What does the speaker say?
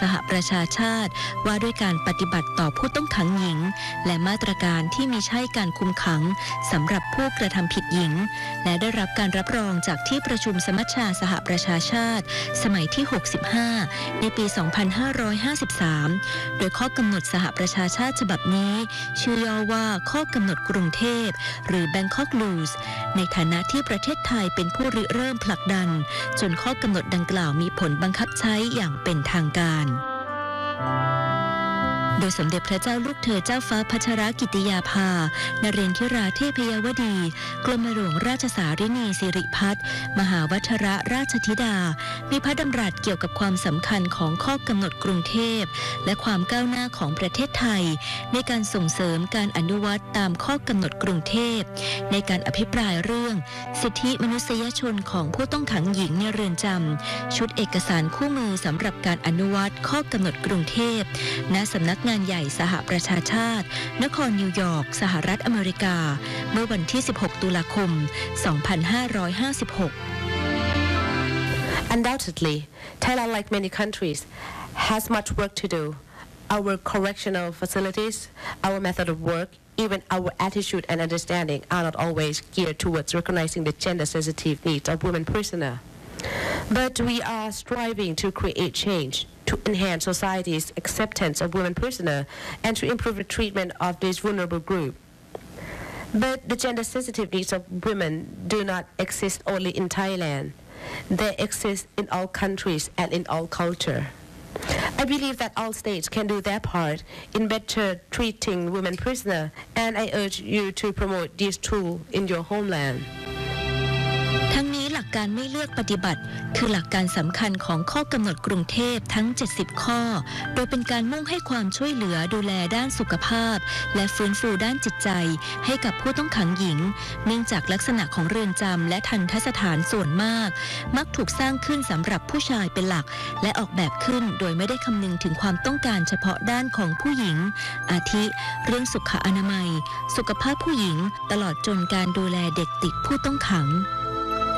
หประชาชาติว่าด้วยการปฏิบัติต่อผู้ต้องขังหญิงและมาตรการที่มิใช่การคุมขังสำหรับผู้กระทำผิดหญิงและได้รับการรับรองจากที่ประชุมสมัชชาสหประชาชาติสมัยที่ 65 ในปี 2553 โดยข้อกำหนดสหประชาชาติฉบับนี้ชื่อย่อว่าข้อกำหนดกรุงเทพหรือ Bangkok Rules ในฐานะที่ประเทศไทยเป็นผู้ริเริ่มผลักดันจนข้อกำหนดดังกล่าวมีผลบังคับใช้อย่างเป็นทางการโดยสมเด็จพระเจ้าลูกเธอเจ้าฟ้าพัชรกิติยาภานเรนทิราเทพยวดีกรมหลวงราชสารินีสิริพัฒน์มหาวชรราชธิดามีพระดำรัสเกี่ยวกับความสำคัญของข้อกำหนดกรุงเทพและความก้าวหน้าของประเทศไทยในการส่งเสริมการอนุวัตตามข้อกำหนดกรุงเทพในการอภิปรายเรื่องสิทธิมนุษยชนของผู้ต้องขังหญิงในเรือนจำชุดเอกสารคู่มือสำหรับการอนุวัตข้อกำหนดกรุงเทพณสำนักงานใหญ่สหประชาชาตินครนิวยอร์กสหรัฐอเมริกาเมื่อวันที่ 16 ตุลาคม 2556 Undoubtedly, Thailand, like many countries, has much work to do. Our correctional facilities, our method of work, even our attitude and understanding are not always geared towards recognizing the gender-sensitive needs of women prisoners. But we are striving to create change, to enhance society's acceptance of women prisoners, and to improve the treatment of this vulnerable group. But the gender-sensitive needs of women do not exist only in Thailand. They exist in all countries and in all cultures. I believe that all states can do their part in better treating women prisoners, and I urge you to promote these tools in your homeland. ทั้งนี้หลักการไม่เลือกปฏิบัติคือหลักการสำคัญของข้อกำหนดกรุงเทพทั้ง 70 ข้อโดยเป็นการมุ่งให้ความช่วยเหลือดูแลด้านสุขภาพและฟื้นฟูด้านจิตใจให้กับผู้ต้องขังหญิงเนื่องจากลักษณะของเรือนจำและทัณฑสถานส่วนมากมักถูกสร้างขึ้นสำหรับผู้ชายเป็นหลักและออกแบบขึ้นโดยไม่ได้คำนึงถึงความต้องการเฉพาะด้านของผู้หญิงอาทิเรื่องสุขอนามัยสุขภาพผู้หญิงตลอดจนการดูแลเด็กติดผู้ต้องขัง